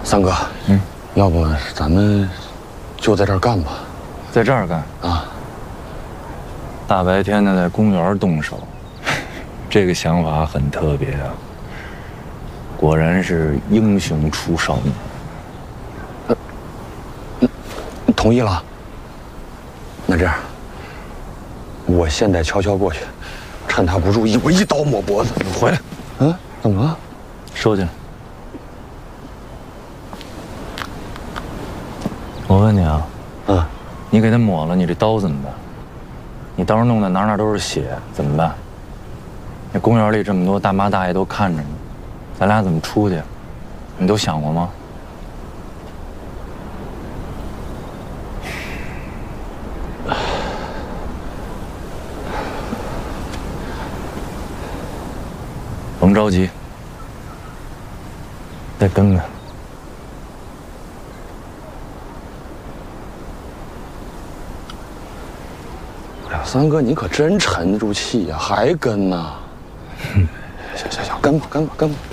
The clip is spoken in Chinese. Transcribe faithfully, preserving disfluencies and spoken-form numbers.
三哥，嗯，要不咱们就在这儿干吧？ 在这儿干啊！ 大白天的在公园动手，这个想法很特别啊。果然是英雄出少年。 呃，嗯，同意了。那这样，我现在悄悄过去，趁他不注意，我一刀抹脖子。 你回来。 嗯，怎么了？ 收进来。我问你啊， 嗯， 你给他抹了，你这刀怎么办？你到时候弄得哪哪都是血，怎么办？那公园里这么多大妈大爷都看着呢，咱俩怎么出去？你都想过吗？甭着急，再跟跟。 哎呀，三哥，你可真沉得住气呀，还跟呢？行行行，跟吧，跟吧，跟吧。